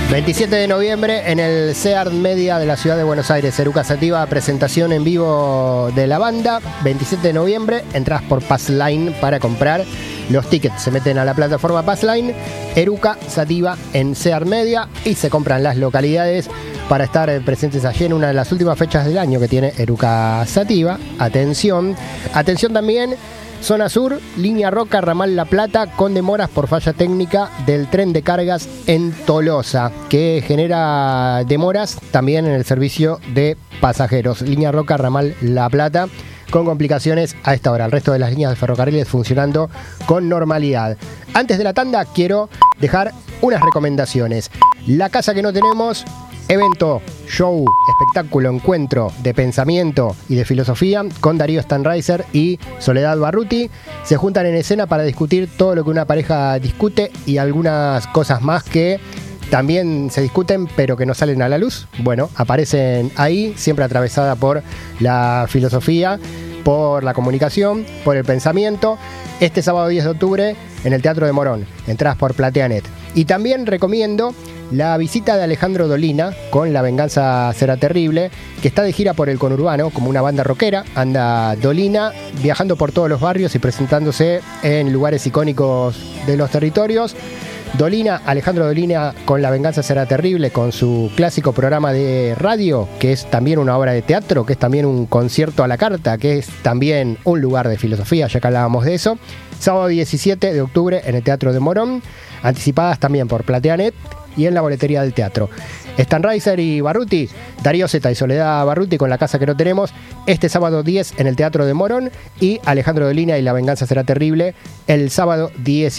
27 de noviembre en el CEART Media de la ciudad de Buenos Aires. Eruca Sativa, presentación en vivo de la banda. 27 de noviembre, entras por Passline para comprar los tickets. Se meten a la plataforma Passline, Eruca Sativa en CEART Media, y se compran las localidades para estar presentes allí en una de las últimas fechas del año que tiene Eruca Sativa. Atención, atención también. Zona Sur, línea Roca, ramal La Plata, con demoras por falla técnica del tren de cargas en Tolosa, que genera demoras también en el servicio de pasajeros. Línea Roca, ramal La Plata, con complicaciones a esta hora. El resto de las líneas de ferrocarriles funcionando con normalidad. Antes de la tanda, quiero dejar unas recomendaciones. La casa que no tenemos, evento, show, espectáculo, encuentro de pensamiento y de filosofía con Darío Stanraiser y Soledad Barruti. Se juntan en escena para discutir todo lo que una pareja discute y algunas cosas más que también se discuten pero que no salen a la luz. Bueno, aparecen ahí, siempre atravesada por la filosofía, por la comunicación, por el pensamiento. Este sábado 10 de octubre en el Teatro de Morón. Entradas por PlateaNet. Y también recomiendo la visita de Alejandro Dolina con La Venganza Será Terrible, que está de gira por el conurbano como una banda rockera. Anda Dolina viajando por todos los barrios y presentándose en lugares icónicos de los territorios. Alejandro Dolina con La Venganza Será Terrible, con su clásico programa de radio, que es también una obra de teatro, que es también un concierto a la carta, que es también un lugar de filosofía, ya que hablábamos de eso. Sábado 17 de octubre en el Teatro de Morón, anticipadas también por PlateaNet y en la boletería del teatro. Stanraiser y Barruti, Darío Zeta y Soledad Barruti con La Casa que no tenemos, este sábado 10 en el Teatro de Morón, y Alejandro Dolina y La Venganza Será Terrible el sábado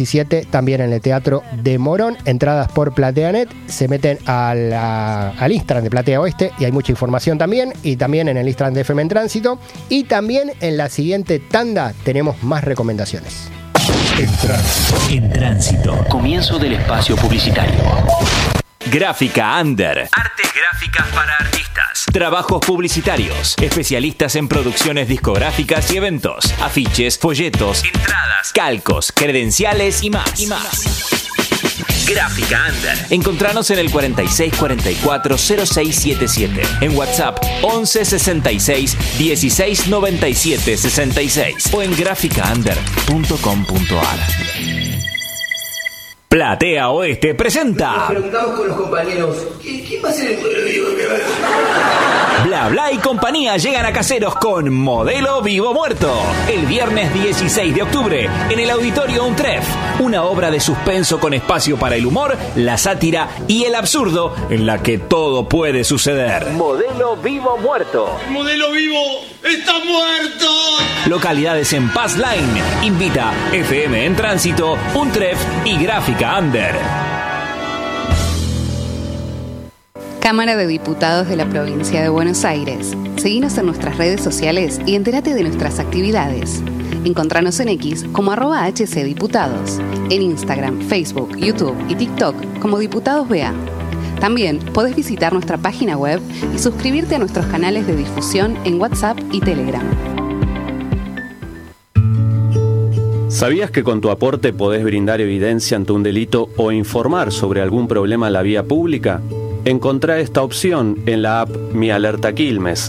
17 también en el Teatro de Morón. Entradas por PlateaNet, se meten al Instagram de Platea Oeste y hay mucha información también, y también en el Instagram de FM en Tránsito, y también en la siguiente tanda tenemos más recomendaciones. En Tránsito. Comienzo del espacio publicitario. Gráfica Under. Artes gráficas para artistas. Trabajos publicitarios. Especialistas en producciones discográficas y eventos. Afiches, folletos, entradas, calcos, credenciales y más. Gráfica Under. Encontranos en el 4644-0677. En WhatsApp 1166 1697 66 o en graficaunder.com.ar. Platea Oeste presenta. Nos preguntamos con los compañeros, ¿quién va a ser el modelo vivo que va a ser? Bla Bla y compañía llegan a Caseros con Modelo Vivo Muerto. El viernes 16 de octubre en el Auditorio Untref. Una obra de suspenso con espacio para el humor, la sátira y el absurdo, en la que todo puede suceder. Modelo Vivo Muerto. ¡Modelo Vivo está muerto! Localidades en Passline. Invita FM en Tránsito, Untref y Gráfica Under. Cámara de Diputados de la Provincia de Buenos Aires. Seguinos en nuestras redes sociales y entérate de nuestras actividades. Encontranos en X como @HCDiputados, en Instagram, Facebook, YouTube y TikTok como Diputados BA. También podés visitar nuestra página web y suscribirte a nuestros canales de difusión en WhatsApp y Telegram. ¿Sabías que con tu aporte podés brindar evidencia ante un delito o informar sobre algún problema en la vía pública? Encontrá esta opción en la app Mi Alerta Quilmes,